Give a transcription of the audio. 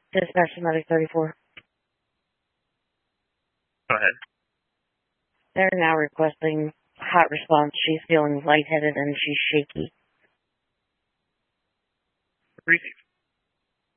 Dispatch to Medic 34. Go ahead. They're now requesting hot response. She's feeling lightheaded and she's shaky. Receive.